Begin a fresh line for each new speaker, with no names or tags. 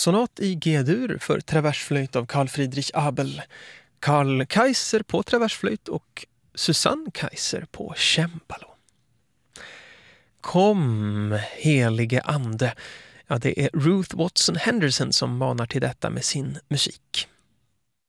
sonat i G-dur för traversflöjt av Carl Friedrich Abel, Karl Kaiser på traversflöjt och Susanne Kaiser på cembalo. Kom, helige ande. Ja, det är Ruth Watson Henderson som manar till detta med sin musik.